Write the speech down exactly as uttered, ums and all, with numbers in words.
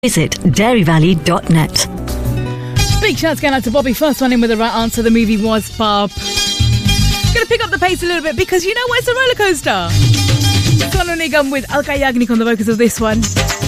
Visit dairy valley dot net. Big shouts going out to Bobby. First one in with the right answer. The movie was Pop. Gonna pick up the pace a little bit because you know what? It's a roller coaster. Sonu Nigam with Alka Yagnik on the vocals of this one.